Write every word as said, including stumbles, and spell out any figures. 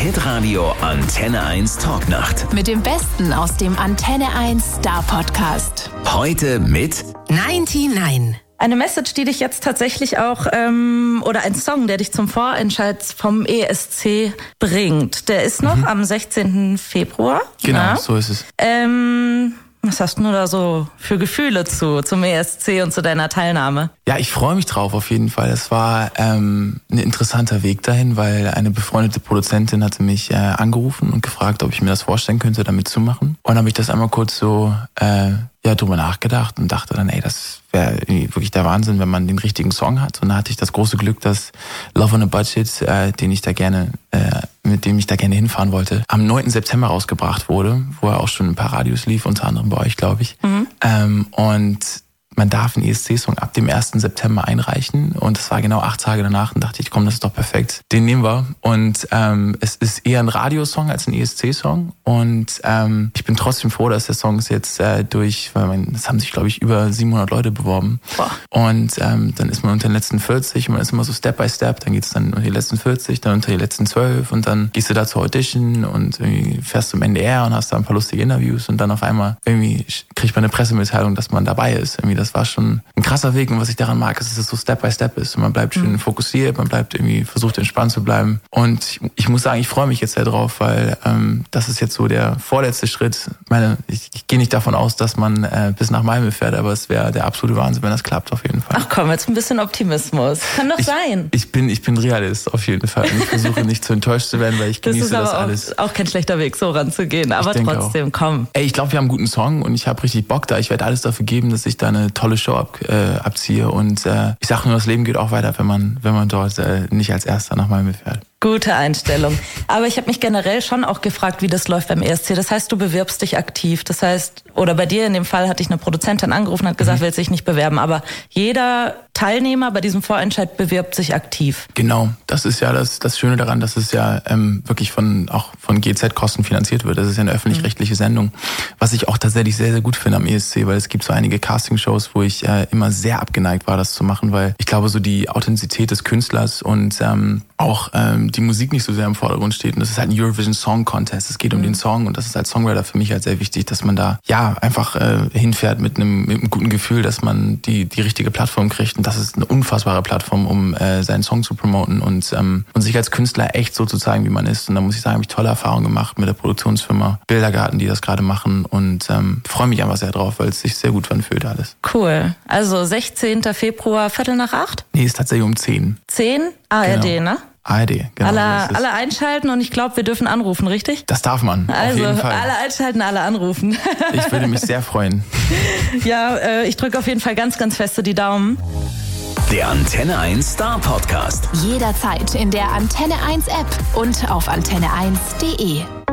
Hitradio Antenne eins Talknacht. Mit dem Besten aus dem Antenne eins Star Podcast. Heute mit neunundneunzig. Eine Message, die dich jetzt tatsächlich auch, ähm, oder ein Song, der dich zum Vorentscheid vom E S C bringt. Der ist noch mhm. am sechzehnten Februar. Genau, ja? so ist es. Ähm, was hast du da so für Gefühle zu zum E S C und zu deiner Teilnahme? Ja, ich freue mich drauf auf jeden Fall. Es war ähm, ein interessanter Weg dahin, weil eine befreundete Produzentin hatte mich äh, angerufen und gefragt, ob ich mir das vorstellen könnte, da mitzumachen. Und dann habe ich das einmal kurz so äh, ja drüber nachgedacht und dachte dann, ey, das wäre wirklich der Wahnsinn, wenn man den richtigen Song hat. Und da hatte ich das große Glück, dass Love on a Budget, äh, den ich da gerne, äh, mit dem ich da gerne hinfahren wollte, am neunten September rausgebracht wurde, wo er auch schon ein paar Radios lief, unter anderem bei euch, glaube ich. Mhm. Ähm, und man darf einen E S C-Song ab dem ersten September einreichen und es war genau acht Tage danach und dachte ich, komm, das ist doch perfekt. Den nehmen wir und ähm, es ist eher ein Radiosong als ein E S C-Song und ähm, ich bin trotzdem froh, dass der Song ist jetzt äh, durch, weil man, es haben sich, glaube ich, über siebenhundert Leute beworben. Boah. Und ähm, dann ist man unter den letzten vierzig und man ist immer so Step by Step, dann geht's dann unter die letzten vierzig, dann unter die letzten zwölf und dann gehst du da zur Audition und irgendwie fährst zum N D R und hast da ein paar lustige Interviews und dann auf einmal irgendwie kriegt man eine Pressemitteilung, dass man dabei ist. Irgendwie das war schon ein krasser Weg und was ich daran mag, ist, dass es so Step by Step ist und man bleibt schön mhm. fokussiert, man bleibt irgendwie, versucht entspannt zu bleiben und ich, ich muss sagen, ich freue mich jetzt sehr drauf, weil ähm, das ist jetzt so der vorletzte Schritt. Ich meine, ich, ich gehe nicht davon aus, dass man äh, bis nach Malmö fährt, aber es wäre der absolute Wahnsinn, wenn das klappt auf jeden Fall. Ach komm, jetzt ein bisschen Optimismus. Kann doch ich, sein. Ich bin, ich bin Realist auf jeden Fall und ich versuche nicht zu enttäuscht zu werden, weil ich genieße das, das alles. Das ist auch kein schlechter Weg, so ranzugehen, aber trotzdem, auch. komm. Ey, ich glaube, wir haben einen guten Song und ich habe richtig Bock da. Ich werde alles dafür geben, dass ich da eine tolle Show ab, äh, abziehe und äh, ich sage nur, das Leben geht auch weiter, wenn man, wenn man dort äh, nicht als Erster nach Malmö fährt. Gute Einstellung. Aber ich habe mich generell schon auch gefragt, wie das läuft beim E S C. Das heißt, du bewirbst dich aktiv. Das heißt, oder bei dir in dem Fall hatte ich eine Produzentin angerufen und hat gesagt, mhm. will sich nicht bewerben. Aber jeder Teilnehmer bei diesem Vorentscheid bewirbt sich aktiv. Genau, das ist ja das, das Schöne daran, dass es ja ähm, wirklich von auch von G Z-Kosten finanziert wird. Das ist ja eine öffentlich-rechtliche Sendung, was ich auch tatsächlich sehr, sehr gut finde am E S C, weil es gibt so einige Castingshows, wo ich äh, immer sehr abgeneigt war, das zu machen, weil ich glaube, so die Authentizität des Künstlers und ähm, auch ähm, die Musik nicht so sehr im Vordergrund steht. Und das ist halt ein Eurovision Song Contest. Es geht um mhm. den Song und das ist als Songwriter für mich halt sehr wichtig, dass man da ja einfach äh, hinfährt mit einem, mit einem guten Gefühl, dass man die die richtige Plattform kriegt. Und das ist eine unfassbare Plattform, um äh, seinen Song zu promoten und ähm, und sich als Künstler echt so zu zeigen, wie man ist. Und da muss ich sagen, habe ich tolle Erfahrungen gemacht mit der Produktionsfirma Bildergarten, die das gerade machen und ähm, freue mich einfach sehr drauf, weil es sich sehr gut anfühlt alles. Cool. Also sechzehnten Februar, Viertel nach acht? Nee, ist tatsächlich um zehn. zehn? A R D, genau. ne? A R D, genau. Alle, alle einschalten und ich glaube, wir dürfen anrufen, richtig? Das darf man, also, auf jeden Fall. alle einschalten, alle anrufen. Ich würde mich sehr freuen. Ja, äh, ich drücke auf jeden Fall ganz, ganz feste die Daumen. Der Antenne eins Star Podcast. Jederzeit in der Antenne eins App und auf antenne eins punkt de.